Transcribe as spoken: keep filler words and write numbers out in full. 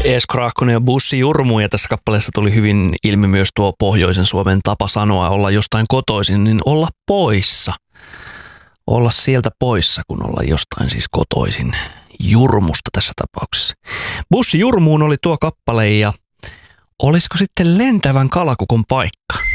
Esko Raakkonen ja Bussi Jurmu, ja tässä kappaleessa tuli hyvin ilmi myös tuo pohjoisen Suomen tapa sanoa, olla jostain kotoisin, niin olla poissa. Olla sieltä poissa, kun olla jostain siis kotoisin. Jurmusta tässä tapauksessa. Bussi Jurmuun oli tuo kappale, ja olisiko sitten lentävän kalakukon paikka?